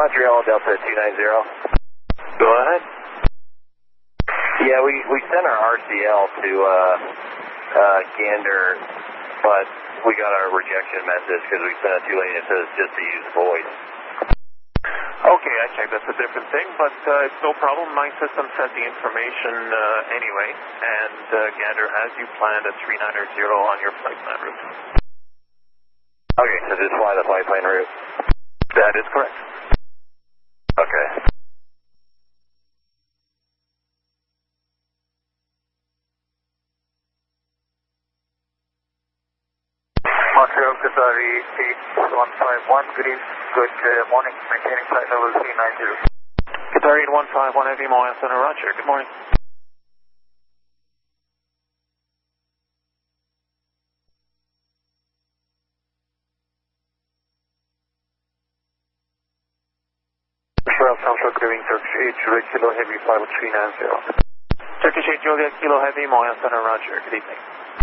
Montreal Delta 290. Go ahead. Yeah, we sent our RCL to Gander, but we got our rejection message because we sent it too late. It says just to use voice. Okay, I checked. That's a different thing, but it's no problem. My system sent the information anyway, and Gander has you planned at 390 on your flight plan route. Okay, so just fly the flight plan route? That is correct. Okay. Montreal Qatari 8151, good morning, maintaining flight level 390. Qatari 8151 Heavy Moya Center, Roger, good morning. Montreal Central Craving Turkish 8 Juliet Kilo Heavy 5390. Turkish 8 Juliet Kilo Heavy Moya Center, Roger, good evening.